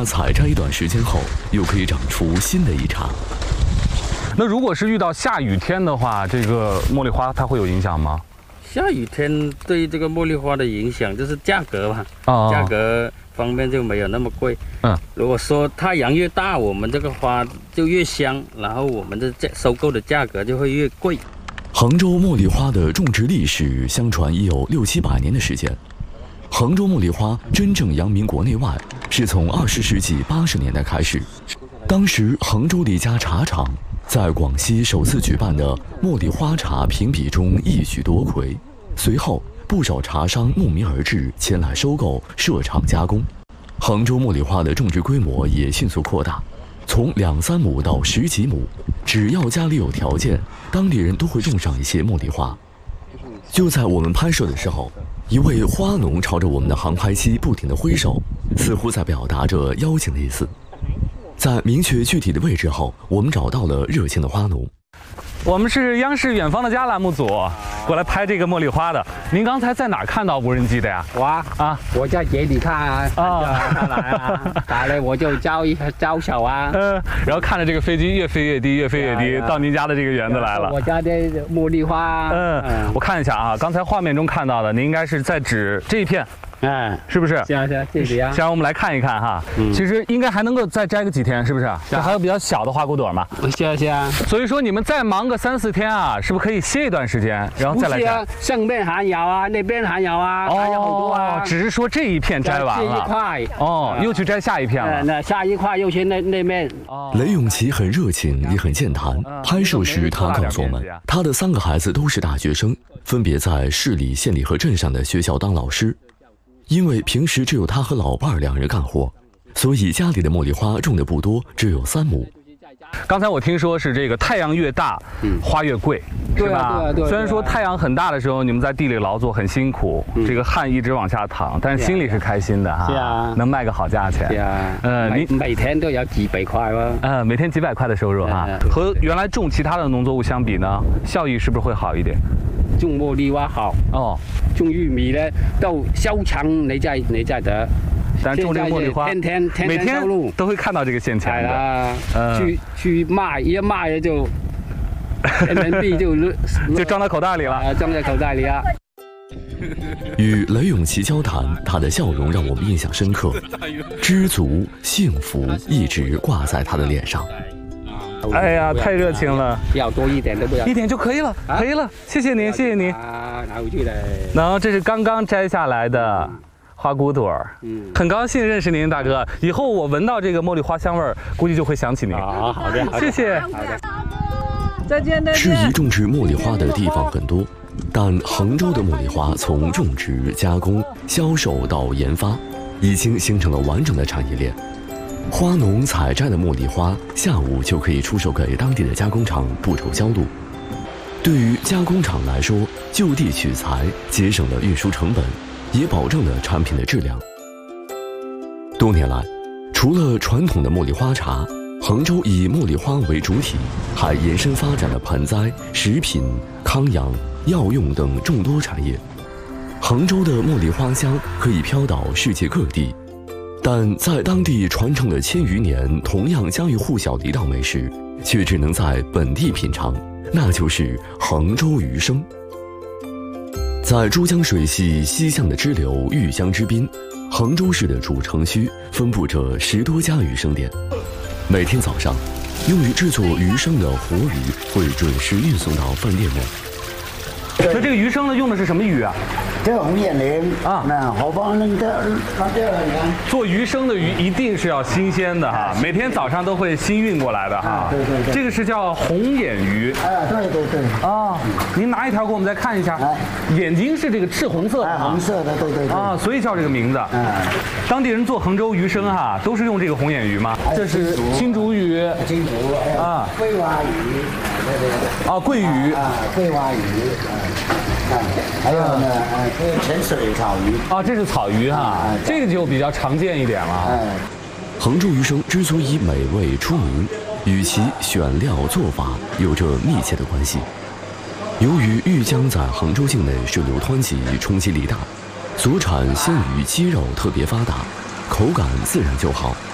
花采摘一段时间后，又可以长出新的一茬。 那如果是遇到下雨天的话，这个茉莉花它会有影响吗？ 下雨天对这个茉莉花的影响就是价格吧，价格方面就没有那么贵。如果说太阳越大，我们这个花就越香，然后我们的收购的价格就会越贵。 杭州茉莉花的种植历史，相传已有6、700年的时间。杭州茉莉花真正扬名国内外，是从20世纪80年代开始。当时杭州的一家茶厂在广西首次举办的茉莉花茶评比中一举夺魁，随后不少茶商慕名而至，前来收购设厂加工。杭州茉莉花的种植规模也迅速扩大，从2、3亩到10几亩，只要家里有条件，当地人都会种上一些茉莉花。就在我们拍摄的时候，一位花农朝着我们的航拍机不停地挥手，似乎在表达着邀请的意思。在明确具体的位置后，我们找到了热情的花农。 我们是央视远方的家栏目组过来拍这个茉莉花的。您刚才在哪儿看到无人机的呀？ 我在这里看他来啊，打来我就招手啊。 然后看着这个飞机越飞越低，越飞越低，到您家的这个园子来了。 我家的茉莉花。 我看一下啊，刚才画面中看到的，您应该是在指这一片。是不是？ 是这里啊。 先让我们来看一看哈。其实应该还能够再摘个几天，是不是？这还有比较小的花骨朵嘛。 是啊。 所以说你们再忙个3、4天啊，是不是可以歇一段时间，然后再来摘？ 上面还有啊，那边还有啊，还有好多啊。 只是说这一片摘完了。 这一块。 又去摘下一片了。 那下一块又去那面。 雷永琪很热情，也很健谈。拍摄时，他告诉我们，他的3个孩子都是大学生，分别在市里、县里和镇上的学校当老师。因为平时只有他和老伴2人干活，所以家里的茉莉花种的不多，只有3亩。 刚才我听说是这个太阳越大，花越贵，是吧？ 对。 虽然说太阳很大的时候，你们在地里劳作很辛苦，这个汗一直往下淌，但是心里是开心的哈。 是啊， 能卖个好价钱。 是啊。你每天都有几百块吗？ 每天几百块的收入哈。和原来种其他的农作物相比呢，效益是不是会好一点？ 种茉莉花好种玉米呢到收成你再得， 但种这个茉莉花天天每天收入都会看到这个现钱的。去卖一卖就人民币就装到口袋里了， 装在口袋里啊。 与雷永琪交谈，他的笑容让我们印象深刻，知足幸福一直挂在他的脸上。 哎呀，太热情了！ 要多一点都不要 ，1点就可以了，可以了，谢谢您，谢谢您。 拿回去了。 然后这是刚刚摘下来的花骨朵儿，很高兴认识您，大哥。以后我闻到这个茉莉花香味儿，估计就会想起您。 好的， 谢谢。 好的， 再见。 适宜种植茉莉花的地方很多，但杭州的茉莉花从种植、加工、销售到研发，已经形成了完整的产业链。花农采摘的茉莉花，下午就可以出售给当地的加工厂，不愁销路。对于加工厂来说，就地取材，节省了运输成本，也保证了产品的质量。多年来，除了传统的茉莉花茶，杭州以茉莉花为主体，还延伸发展了盆栽、食品、康养、药用等众多产业。杭州的茉莉花香可以飘到世界各地。但在当地传承了1000余年，同样家喻户晓的一道美食，却只能在本地品尝，那就是杭州鱼生。在珠江水系西向的支流玉江之滨，杭州市的主城区分布着10多家鱼生店。每天早上，用于制作鱼生的活鱼会准时运送到饭店内。 那这个鱼生呢，用的是什么鱼啊？ 这红眼鳞啊，那后方那这做鱼生的鱼一定是要新鲜的哈，每天早上都会新运过来的哈。 对。 这个是叫红眼鱼。 对。 您拿一条给我们再看一下。眼睛是这个赤红色的。 红色的，对。 所以叫这个名字。当地人做杭州鱼生哈，都是用这个红眼鱼吗？这是青竹鱼。 青竹啊，桂花鱼。 桂鱼。 桂花鱼。还有呢，这个泉水草鱼。 这是草鱼哈，这个就比较常见一点了。 杭州鱼生之所以美味出名，与其选料做法有着密切的关系。由于玉江在杭州境内水流湍急，冲击力大，所产鲜鱼肌肉特别发达，口感自然就好。